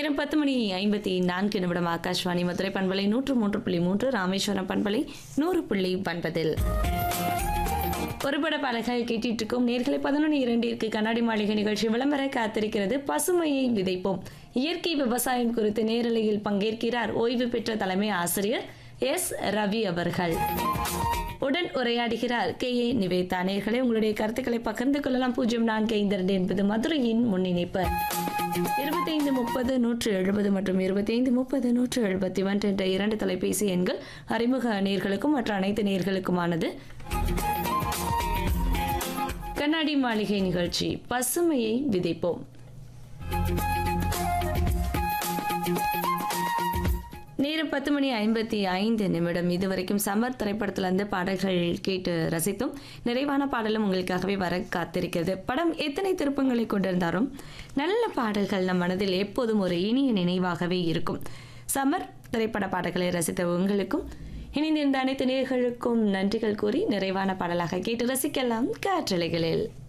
நேரம் 10:54 ஆகாஷ்வாணி மதுரை பண்பலை 103.3 ராமேஸ்வரம் பண்பலை 100.9 ஒருபட பாடல்கள் கேட்டிட்டு இருக்கும் நேர்களை 11:02 கண்ணாடி மாளிகை நிகழ்ச்சி விளம்பர காத்திருக்கிறது. பசுமையை விதைப்போம். இயற்கை விவசாயம் குறித்து நேரலையில் பங்கேற்கிறார் ஓய்வு பெற்ற தலைமை ஆசிரியர் எஸ் ரவி அவர்கள். உடன் உரையாடுகிறார் கே.ஏ. நிவேதா. நேயர்களே, உங்களுடைய கருத்துக்களை பகிர்ந்து கொள்ளலாம். 0452 என்பது மதுரையின் முன்னிணைப்பு. 2530-170 மற்றும் 2530-171 என்ற 2 தொலைபேசி எண்கள் அறிமுக நேயர்களுக்கும் மற்ற அனைத்து நேயர்களுக்குமானது. கண்ணாடி மாளிகை நிகழ்ச்சி பசுமையை விதைப்போம். நேரம் 10:55. இதுவரைக்கும் சம்மர் திரைப்படத்துல இருந்து பாடல்கள் கேட்டு ரசித்தும் நிறைவான பாடலும் உங்களுக்காகவே வர காத்திருக்கிறது. படம் எத்தனை திருப்பங்களை கொண்டிருந்தாலும் நல்ல பாடல்கள் நம் மனதில் எப்போதும் ஒரு இனிய நினைவாகவே இருக்கும். சம்மர் திரைப்பட பாடல்களை ரசித்த உங்களுக்கும் இணைந்திருந்த அனைத்து நேயர்களுக்கும் நன்றிகள் கூறி நிறைவான பாடலாக கேட்டு ரசிக்கலாம் காற்றலைகளில்.